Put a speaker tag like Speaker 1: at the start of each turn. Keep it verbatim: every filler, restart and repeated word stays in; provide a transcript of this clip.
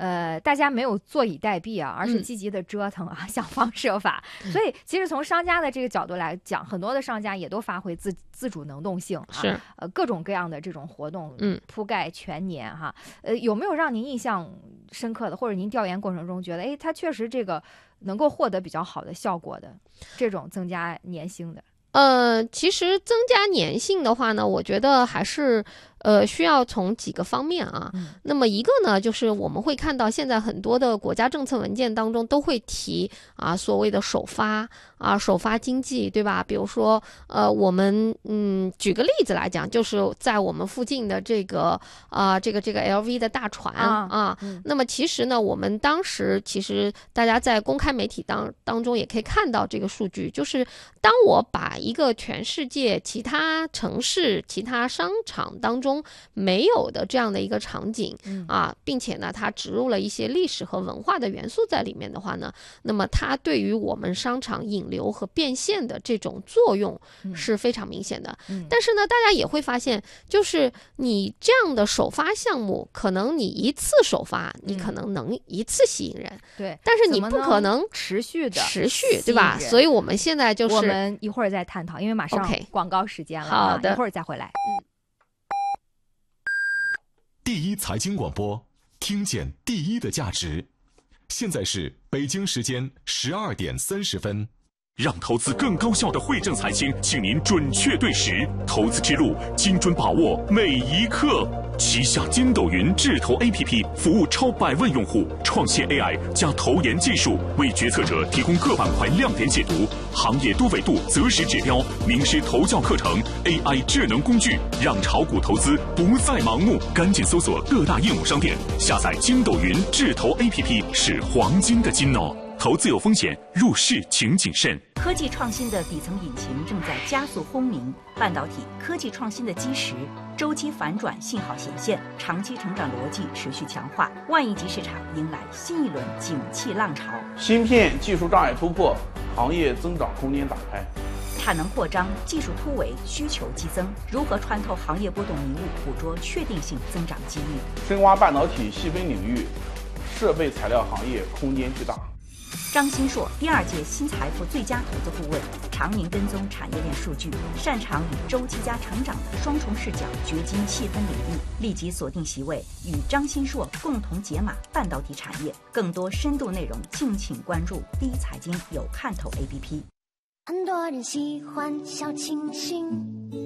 Speaker 1: 呃，大家没有坐以待毙啊，而是积极的折腾啊，嗯、想方设法。所以，其实从商家的这个角度来讲，很多的商家也都发挥自自主能动性啊，
Speaker 2: 是
Speaker 1: 呃各种各样的这种活动，
Speaker 2: 嗯，
Speaker 1: 铺盖全年哈。呃，有没有让您印象深刻的，或者您调研过程中觉得，哎，它确实这个能够获得比较好的效果的这种增加粘性的？
Speaker 2: 呃，其实增加粘性的话呢，我觉得还是呃需要从几个方面啊。
Speaker 1: 嗯、
Speaker 2: 那么一个呢，就是我们会看到现在很多的国家政策文件当中都会提啊所谓的首发啊首发经济，对吧？比如说呃我们嗯举个例子来讲，就是在我们附近的这个啊、呃、这个这个 L V 的大船啊，啊
Speaker 1: 嗯、
Speaker 2: 那么其实呢，我们当时其实大家在公开媒体当当中也可以看到这个数据，就是当我把一个全世界其他城市、其他商场当中没有的这样的一个场景、
Speaker 1: 嗯、
Speaker 2: 啊，并且呢，它植入了一些历史和文化的元素在里面的话呢，那么它对于我们商场引流和变现的这种作用是非常明显的。
Speaker 1: 嗯、
Speaker 2: 但是呢，大家也会发现，就是你这样的首发项目，可能你一次首发，你可能能一次吸引人，
Speaker 1: 嗯、对，
Speaker 2: 但是你不可能
Speaker 1: 持续的
Speaker 2: 持续，对吧？所以我们现在就是
Speaker 1: 我们一会儿再探讨，因为马上广告时间了、啊
Speaker 2: okay, 好的，
Speaker 1: 一会儿再回来。
Speaker 2: 嗯。
Speaker 3: 第一财经广播，听见第一的价值。现在是北京时间十二点三十分。
Speaker 4: 让投资更高效的惠正财经，请您准确对时，投资之路精准把握每一刻。旗下筋斗云智投 A P P 服务超百万用户，创新 A I 加投研技术，为决策者提供各板块亮点解读、行业多维度择时指标、名师投教课程、A I 智能工具，让炒股投资不再盲目。赶紧搜索各大应用商店，下载筋斗云智投 A P P 是黄金的金哦。投资有风险，入市请谨慎。
Speaker 5: 科技创新的底层引擎正在加速轰鸣，半导体科技创新的基石周期反转信号显现，长期成长逻辑持续强化，万亿级市场迎来新一轮景气浪潮。
Speaker 6: 芯片技术障碍突破，行业增长空间打开。
Speaker 5: 产能扩张，技术突围，需求激增，如何穿透行业波动迷雾，捕捉确定性增长机遇？
Speaker 6: 深挖半导体细分领域，设备材料行业空间巨大。
Speaker 5: 张新硕，第二届新财富最佳投资顾问，常年跟踪产业链数据，擅长以周期加成长的双重视角掘金细分领域。立即锁定席位，与张新硕共同解码半导体产业。更多深度内容，敬请关注第一财经有看头 A P P。
Speaker 7: 很多人喜欢小清新，